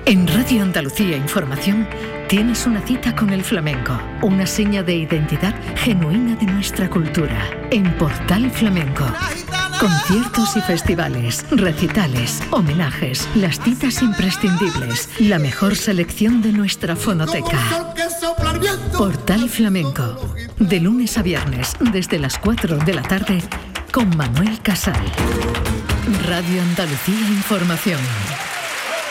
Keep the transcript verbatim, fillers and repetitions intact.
En Radio Andalucía Información tienes una cita con el flamenco, una seña de identidad genuina de nuestra cultura. En Portal Flamenco, conciertos y festivales, recitales, homenajes, las citas imprescindibles, la mejor selección de nuestra fonoteca. Portal Flamenco, de lunes a viernes desde las cuatro de la tarde con Manuel Casal. Radio Andalucía Información.